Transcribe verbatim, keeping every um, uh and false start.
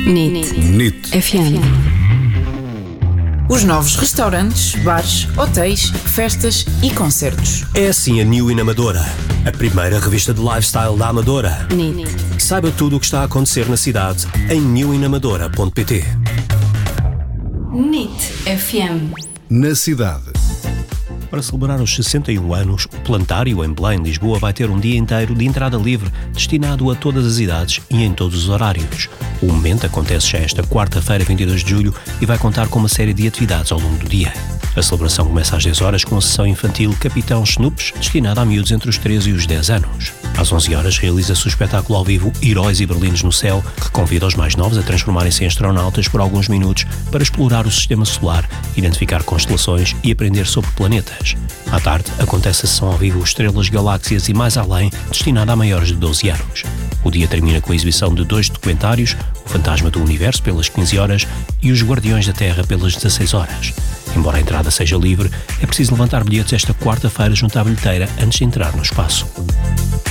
N I T. N I T F M. Os novos restaurantes, bares, hotéis, festas e concertos. É assim a New In Amadora, a primeira revista de lifestyle da Amadora. N I T. Saiba tudo o que está a acontecer na cidade em new in amadora ponto pt. N I T F M. Na cidade. Para celebrar os sessenta e um anos, o Plantário em Belém, Lisboa, vai ter um dia inteiro de entrada livre, destinado a todas as idades e em todos os horários. O momento acontece já esta quarta-feira, vinte e dois de julho, e vai contar com uma série de atividades ao longo do dia. A celebração começa às dez horas com a sessão infantil Capitão Snoops, destinada a miúdos entre os treze e os dez anos. Às onze horas realiza-se o espetáculo ao vivo Heróis e Berlinos no Céu, que convida os mais novos a transformarem-se em astronautas por alguns minutos para explorar o sistema solar, identificar constelações e aprender sobre planetas. À tarde, acontece a sessão ao vivo Estrelas, Galáxias e Mais Além, destinada a maiores de doze anos. O dia termina com a exibição de dois documentários, O Fantasma do Universo, pelas quinze horas, e Os Guardiões da Terra, pelas dezasseis horas. Embora a entrada seja livre, é preciso levantar bilhetes esta quarta-feira junto à bilheteira antes de entrar no espaço.